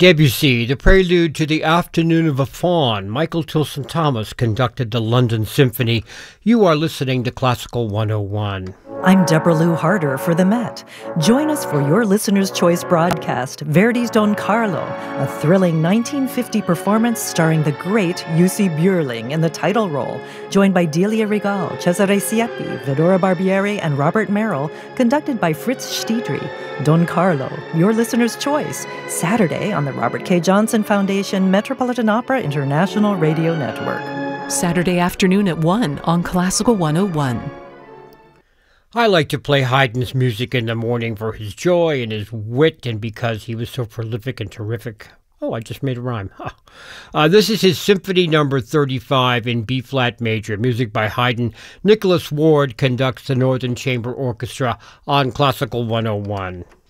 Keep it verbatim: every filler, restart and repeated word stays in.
Debussy, the prelude to the Afternoon of a Faun. Michael Tilson Thomas conducted the London Symphony. You are listening to Classical one oh one. I'm Deborah Lou Harder for the Met. Join us for your Listener's Choice broadcast, Verdi's Don Carlo, a thrilling nineteen fifty performance starring the great Jussi Björling in the title role, joined by Delia Regal, Cesare Siepi, Fedora Barbieri, and Robert Merrill, conducted by Fritz Stiedry. Don Carlo, your Listener's Choice, Saturday on the Robert K. Johnson Foundation Metropolitan Opera International Radio Network. Saturday afternoon at one on Classical one oh one. I like to play Haydn's music in the morning for his joy and his wit, and because he was so prolific and terrific. Oh, I just made a rhyme. Uh, this is his Symphony Number thirty-five in B-flat major, music by Haydn. Nicholas Ward conducts the Northern Chamber Orchestra on Classical one oh one.